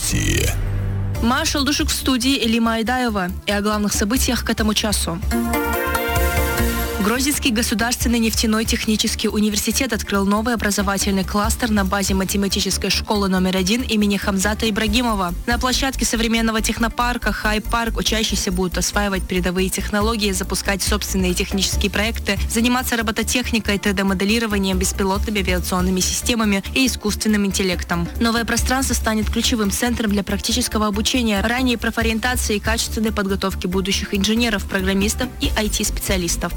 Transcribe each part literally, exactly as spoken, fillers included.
События. Маша Лдушек в студии, Элима Айдаева. И о главных событиях к этому часу. Грозненский государственный нефтяной технический университет открыл новый образовательный кластер на базе математической школы номер один имени Хамзата Ибрагимова. На площадке современного технопарка Хай-парк учащиеся будут осваивать передовые технологии, запускать собственные технические проекты, заниматься робототехникой, три дэ-моделированием, беспилотными авиационными системами и искусственным интеллектом. Новое пространство станет ключевым центром для практического обучения, ранней профориентации и качественной подготовки будущих инженеров, программистов и ай ти-специалистов.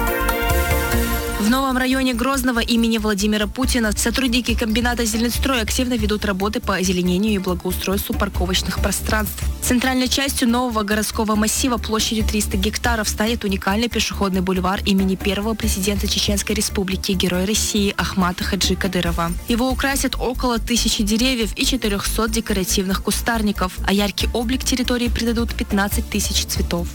В новом районе Грозного имени Владимира Путина сотрудники комбината «Зеленстрой» активно ведут работы по озеленению и благоустройству парковочных пространств. Центральной частью нового городского массива площадью триста гектаров станет уникальный пешеходный бульвар имени первого президента Чеченской Республики, Героя России Ахмата Хаджи Кадырова. Его украсят около тысячи деревьев и четырехсот декоративных кустарников, а яркий облик территории придадут пятнадцать тысяч цветов.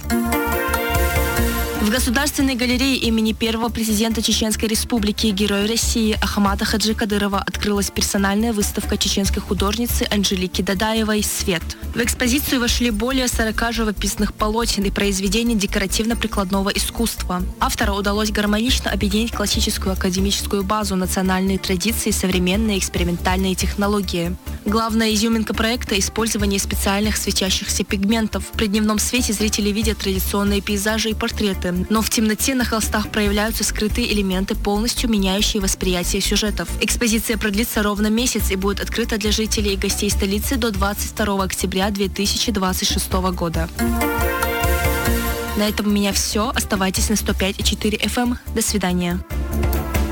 В Государственной галерее имени первого президента Чеченской Республики, Героя России Ахмата Хаджи Кадырова открылась персональная выставка чеченской художницы Анжелики Дадаевой «Свет». В экспозицию вошли более сорока живописных полотен и произведений декоративно-прикладного искусства. Автору удалось гармонично объединить классическую академическую базу, национальные традиции и современные экспериментальные технологии. Главная изюминка проекта – использование специальных светящихся пигментов. При дневном свете зрители видят традиционные пейзажи и портреты, но в темноте на холстах проявляются скрытые элементы, полностью меняющие восприятие сюжетов. Экспозиция продлится ровно месяц и будет открыта для жителей и гостей столицы до двадцать второго октября две тысячи двадцать шестого года. На этом у меня все. Оставайтесь на сто пять и четыре эф эм. До свидания.